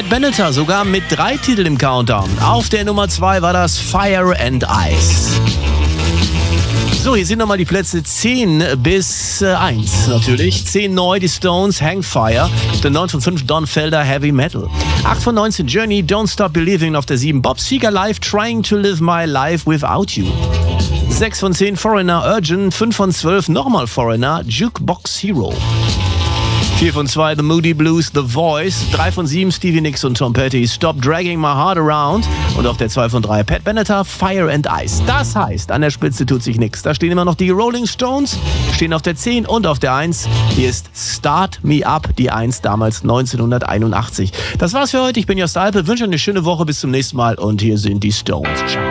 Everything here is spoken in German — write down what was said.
Pat Benatar, sogar mit 3 Titeln im Countdown. Auf der Nummer 2 war das Fire and Ice. So, hier sind nochmal die Plätze 10 bis 1 natürlich. 10 neu, die Stones, Hangfire. Auf der 9 von 5 Don Felder, Heavy Metal. 8 von 19 Journey, Don't Stop Believing. Auf der 7 Bob Seger Live, Trying to Live My Life Without You. 6 von 10 Foreigner, Urgent. 5 von 12 nochmal Foreigner, Jukebox Hero. 4 von 2 The Moody Blues, The Voice. 3 von 7 Stevie Nicks und Tom Petty, Stop Dragging My Heart Around. Und auf der 2 von 3 Pat Benatar, Fire and Ice. Das heißt, an der Spitze tut sich nichts. Da stehen immer noch die Rolling Stones, stehen auf der 10 und auf der 1. Hier ist Start Me Up, die 1 damals 1981. Das war's für heute. Ich bin Jost Alpe, wünsche eine schöne Woche, bis zum nächsten Mal und hier sind die Stones. Ciao.